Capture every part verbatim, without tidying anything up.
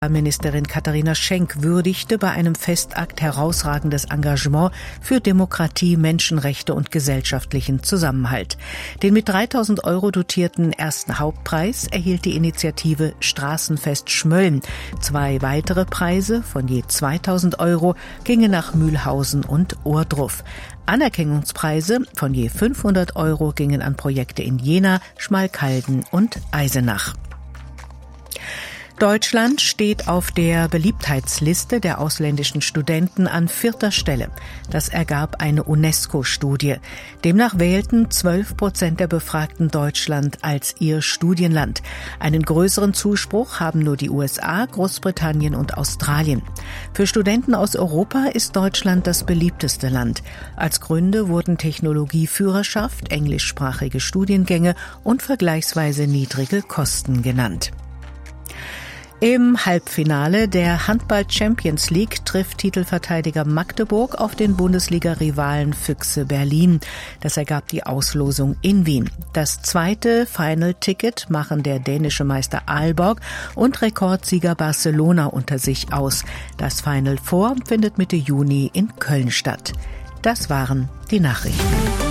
Ministerin Katharina Schenk würdigte bei einem Festakt herausragendes Engagement für Demokratie, Menschenrechte und gesellschaftlichen Zusammenhalt. Den mit dreitausend Euro dotierten ersten Hauptpreis erhielt die Initiative Straßenfest Schmölln. Zwei weitere Preise von je zweitausend Euro gingen nach Mühlhausen und Ohrdruf. Anerkennungspreise von je fünfhundert Euro gingen an Projekte in Jena, Schmalkalden und Eisenach. Deutschland steht auf der Beliebtheitsliste der ausländischen Studenten an vierter Stelle. Das ergab eine UNESCO-Studie. Demnach wählten zwölf Prozent der Befragten Deutschland als ihr Studienland. Einen größeren Zuspruch haben nur die U S A, Großbritannien und Australien. Für Studenten aus Europa ist Deutschland das beliebteste Land. Als Gründe wurden Technologieführerschaft, englischsprachige Studiengänge und vergleichsweise niedrige Kosten genannt. Im Halbfinale der Handball-Champions League trifft Titelverteidiger Magdeburg auf den Bundesliga-Rivalen Füchse Berlin. Das ergab die Auslosung in Wien. Das zweite Final-Ticket machen der dänische Meister Aalborg und Rekordsieger Barcelona unter sich aus. Das Final Four findet Mitte Juni in Köln statt. Das waren die Nachrichten.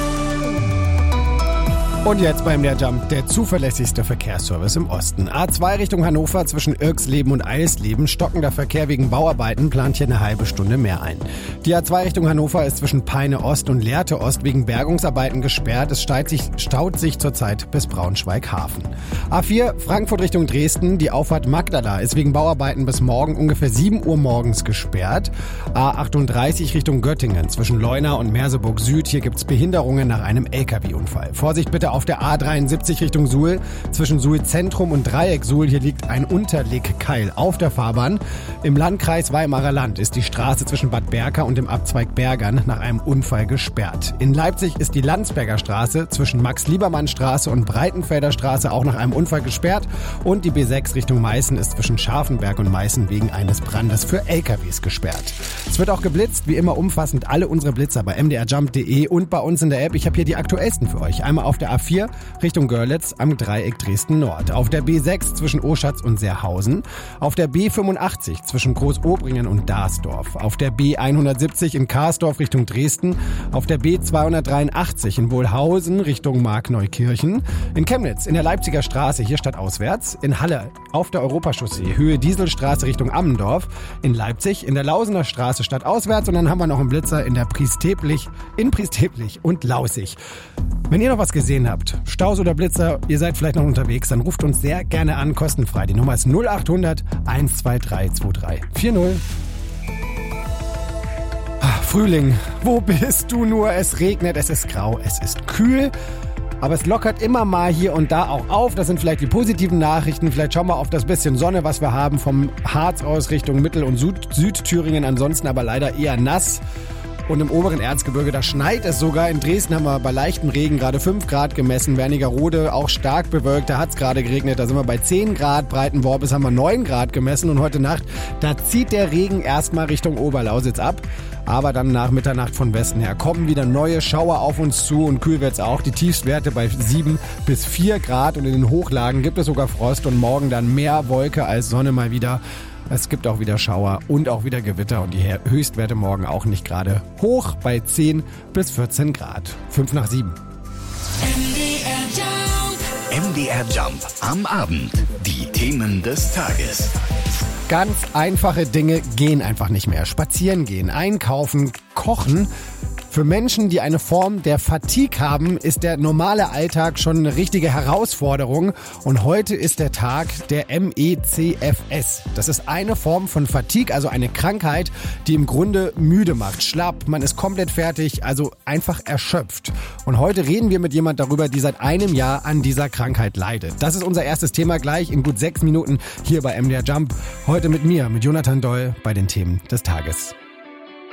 Und jetzt beim M D R Jump, der zuverlässigste Verkehrsservice im Osten. A zwei Richtung Hannover zwischen Irksleben und Eisleben. Stockender Verkehr wegen Bauarbeiten plant hier eine halbe Stunde mehr ein. Die A zwei Richtung Hannover ist zwischen Peine Ost und Lehrte Ost wegen Bergungsarbeiten gesperrt. Es staut sich, staut sich zurzeit bis Braunschweig-Hafen. A vier Frankfurt Richtung Dresden. Die Auffahrt Magdala ist wegen Bauarbeiten bis morgen ungefähr sieben Uhr morgens gesperrt. A achtunddreißig Richtung Göttingen zwischen Leuna und Merseburg Süd. Hier gibt's Behinderungen nach einem L K W-Unfall. Vorsicht bitte auf der A dreiundsiebzig Richtung Suhl, zwischen Suhl Zentrum und Dreieck Suhl. Hier liegt ein Unterlegkeil auf der Fahrbahn. Im Landkreis Weimarer Land ist die Straße zwischen Bad Berka und dem Abzweig Bergern nach einem Unfall gesperrt. In Leipzig ist die Landsberger Straße zwischen Max-Liebermann-Straße und Breitenfelder Straße auch nach einem Unfall gesperrt. Und die B sechs Richtung Meißen ist zwischen Scharfenberg und Meißen wegen eines Brandes für L K Ws gesperrt. Es wird auch geblitzt, wie immer umfassend alle unsere Blitzer bei m d r jump punkt d e und bei uns in der App. Ich habe hier die aktuellsten für euch. Einmal auf der A vier Richtung Görlitz am Dreieck Dresden Nord. Auf der B sechs zwischen Oschatz und Seerhausen. Auf der B fünfundachtzig zwischen Großobringen und Darsdorf. Auf der B hundertsiebzig in Karsdorf Richtung Dresden. Auf der B zweihundertdreiundachtzig in Wohlhausen Richtung Markneukirchen. In Chemnitz in der Leipziger Straße hier stadtauswärts. In Halle auf der Europachaussee Höhe Dieselstraße Richtung Ammendorf. In Leipzig in der Lausener Straße stadtauswärts. Und dann haben wir noch einen Blitzer in der Priesteplich, in Priesteplich und Laußig. Wenn ihr noch was gesehen habt, Staus oder Blitzer, ihr seid vielleicht noch unterwegs, dann ruft uns sehr gerne an, kostenfrei. Die Nummer ist null achthundert eins zwei drei zwei drei vier null. Ach, Frühling, wo bist du nur? Es regnet, es ist grau, es ist kühl. Aber es lockert immer mal hier und da auch auf. Das sind vielleicht die positiven Nachrichten. Vielleicht schauen wir auf das bisschen Sonne, was wir haben vom Harz aus Richtung Mittel- und Süd- Südthüringen. Ansonsten aber leider eher nass. Und im oberen Erzgebirge, da schneit es sogar. In Dresden haben wir bei leichtem Regen gerade fünf Grad gemessen. Wernigerode auch stark bewölkt, da hat es gerade geregnet. Da sind wir bei zehn Grad. Breitenworbis haben wir neun Grad gemessen. Und heute Nacht, da zieht der Regen erstmal Richtung Oberlausitz ab. Aber dann nach Mitternacht von Westen her kommen wieder neue Schauer auf uns zu. Und kühl wird's auch. Die Tiefstwerte bei sieben bis vier Grad. Und in den Hochlagen gibt es sogar Frost. Und morgen dann mehr Wolke als Sonne mal wieder. Es gibt auch wieder Schauer und auch wieder Gewitter und die Höchstwerte morgen auch nicht gerade hoch bei zehn bis vierzehn Grad. fünf nach sieben. M D R Jump am Abend. Die Themen des Tages. Ganz einfache Dinge gehen einfach nicht mehr. Spazieren gehen, einkaufen, kochen. Für Menschen, die eine Form der Fatigue haben, ist der normale Alltag schon eine richtige Herausforderung. Und heute ist der Tag der M E C F S. Das ist eine Form von Fatigue, also eine Krankheit, die im Grunde müde macht, schlapp, man ist komplett fertig, also einfach erschöpft. Und heute reden wir mit jemand darüber, die seit einem Jahr an dieser Krankheit leidet. Das ist unser erstes Thema gleich in gut sechs Minuten hier bei M D R Jump. Heute mit mir, mit Jonathan Doll bei den Themen des Tages.